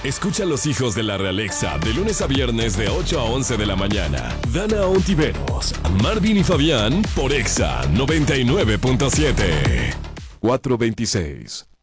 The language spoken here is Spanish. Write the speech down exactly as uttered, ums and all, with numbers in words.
Escucha a los hijos de la Realexa de lunes a viernes de ocho a once de la mañana. Dana Ontiveros, Marvin y Fabián por Exa noventa y nueve punto siete. cuatro veintiséis.